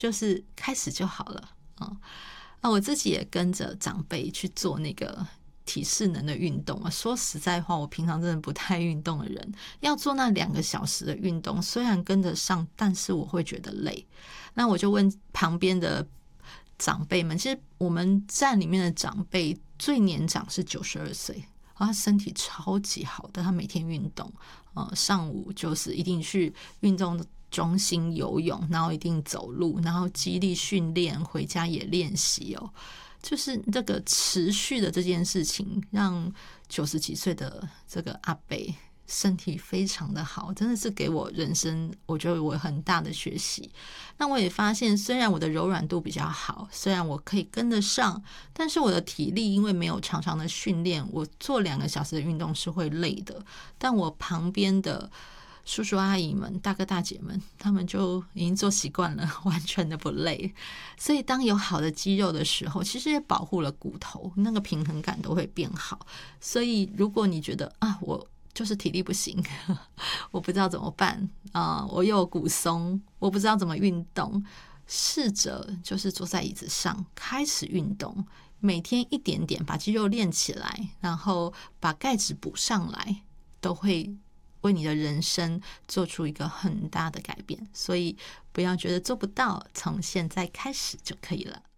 就是开始就好了。我自己也跟着长辈去做那个体适能的运动啊。说实在话，我平常真的不太运动的人，要做那2个小时的运动，虽然跟得上，但是我会觉得累。那我就问旁边的长辈们，其实我们站里面的长辈最年长是92岁，他身体超级好的，他每天运动，上午就是一定去运动中心游泳，然后一定走路，然后肌力训练，回家也练习哦。就是这个持续的这件事情，让90几岁的这个阿伯身体非常的好，真的是给我人生我觉得我很大的学习。那我也发现，虽然我的柔软度比较好，虽然我可以跟得上，但是我的体力因为没有常常的训练，我做2个小时的运动是会累的。但我旁边的叔叔阿姨们、大哥大姐们，他们就已经做习惯了，完全的不累。所以当有好的肌肉的时候，其实也保护了骨头，那个平衡感都会变好。所以如果你觉得我就是体力不行，我不知道怎么办我又有骨松，我不知道怎么运动，试着就是坐在椅子上开始运动，每天一点点把肌肉练起来，然后把钙质补上来，都会为你的人生做出一个很大的改变。所以不要觉得做不到，从现在开始就可以了。